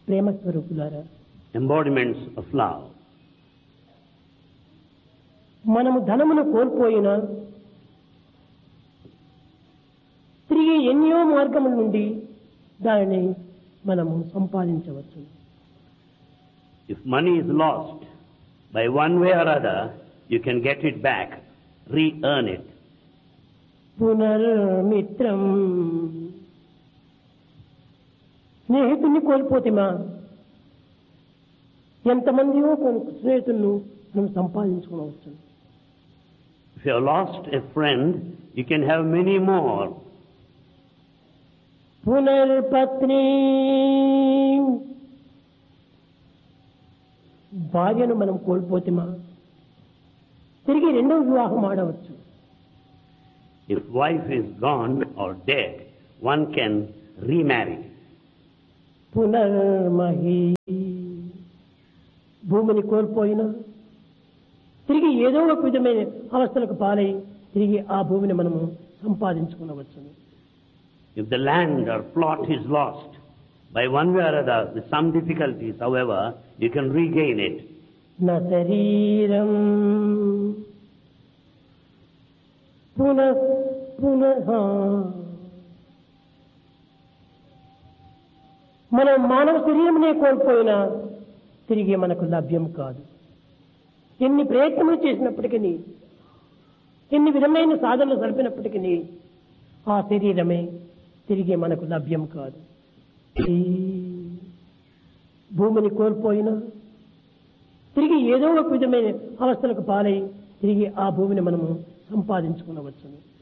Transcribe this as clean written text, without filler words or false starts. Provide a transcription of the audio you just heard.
ప్రేమ స్వరూపులారా, embodiments of love. మనము ధనమును కోల్పోయినా తిరిగి ఎన్నో మార్గముల నుండి దానిని మనము సంపాదించవచ్చు. If money is lost, by one way or other, you can get it back, re-earn it. పునర్మిత్రం, స్నేహితుని కోల్పోతేమా ఎంతమందియో స్నేహితులను మనం సంపాదించుకోవచ్చు. If you have lost a friend, you can have many more. పునర్పత్ని, భార్యను మనం కోల్పోతేమా తిరిగి రెండవ వివాహం ఆడవచ్చు. If wife is gone or dead, one can remarry. పునర్మహి, భూమిని కోల్పోయినా తిరిగి ఏదో ఒక విధమైన అవస్థలకు పాలై తిరిగి ఆ భూమిని మనము సంపాదించుకునవచ్చు. If the land or plot is lost, by one way or other, with some difficulties, however, you can regain it. నా శరీరం పునః పునః, మనం మానవ శరీరమునే కోల్పోయినా తిరిగి మనకు లభ్యం కాదు. ఎన్ని ప్రయత్నములు చేసినప్పటికీ, ఎన్ని విధమైన సాధనలు జరిపినప్పటికీ ఆ శరీరమే తిరిగి మనకు లభ్యం కాదు. ఈ భూమిని కోల్పోయినా తిరిగి ఏదో ఒక విధమైన అవస్థలకు పాలై తిరిగి ఆ భూమిని మనము సంపాదించుకునవచ్చు.